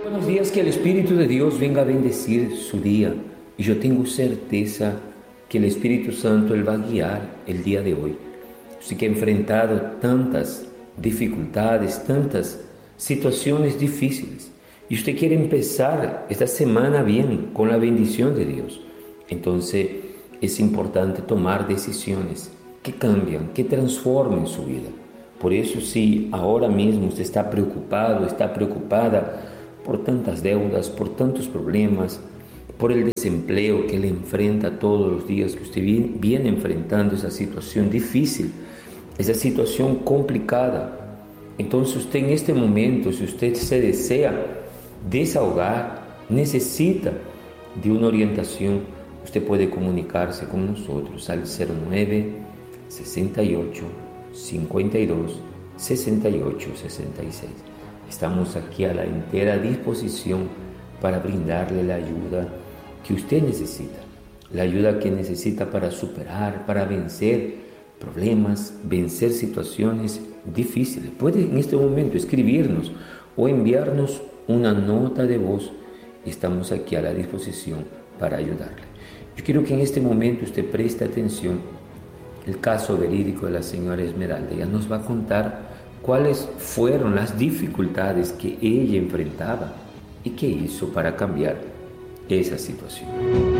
Buenos días, que el Espíritu de Dios venga a bendecir su día. Y yo tengo certeza que el Espíritu Santo Él va a guiar el día de hoy. Usted que ha enfrentado tantas dificultades, tantas situaciones difíciles, y usted quiere empezar esta semana bien, con la bendición de Dios. Entonces es importante tomar decisiones que cambian, que transformen su vida. Por eso, si ahora mismo usted está preocupado, está preocupada por tantas deudas, por tantos problemas, por el desempleo que le enfrenta todos los días, que usted viene enfrentando esa situación difícil, esa situación complicada, entonces usted en este momento, si usted se desea desahogar, necesita de una orientación, usted puede comunicarse con nosotros al 09 68 52 68 66. Estamos aquí a la entera disposición para brindarle la ayuda que usted necesita, la ayuda que necesita para superar, para vencer problemas, vencer situaciones difíciles. Puede en este momento escribirnos o enviarnos una nota de voz. Estamos aquí a la disposición para ayudarle. Yo quiero que en este momento usted preste atención el caso verídico de la señora Esmeralda. Ella nos va a contar cuáles fueron las dificultades que ella enfrentaba y qué hizo para cambiar esa situación.